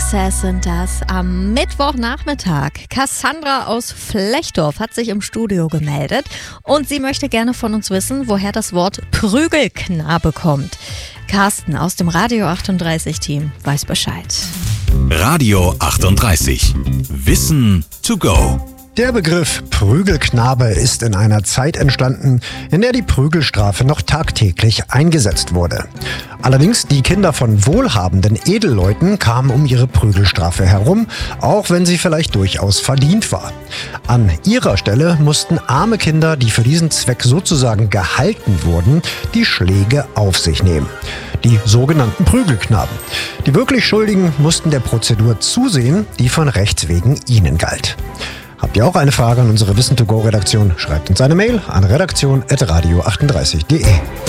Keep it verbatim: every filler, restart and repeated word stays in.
Access sind das am Mittwochnachmittag. Cassandra aus Flechdorf hat sich im Studio gemeldet und sie möchte gerne von uns wissen, woher das Wort Prügelknabe kommt. Carsten aus dem Radio achtunddreißig Team weiß Bescheid. Radio achtunddreißig. Wissen to go. Der Begriff Prügelknabe ist in einer Zeit entstanden, in der die Prügelstrafe noch tagtäglich eingesetzt wurde. Allerdings die Kinder von wohlhabenden Edelleuten kamen um ihre Prügelstrafe herum, auch wenn sie vielleicht durchaus verdient war. An ihrer Stelle mussten arme Kinder, die für diesen Zweck sozusagen gehalten wurden, die Schläge auf sich nehmen. Die sogenannten Prügelknaben. Die wirklich Schuldigen mussten der Prozedur zusehen, die von Rechts wegen ihnen galt. Habt ihr auch eine Frage an unsere Wissen to go Redaktion? Schreibt uns eine Mail an redaktion at radio achtunddreißig punkt de.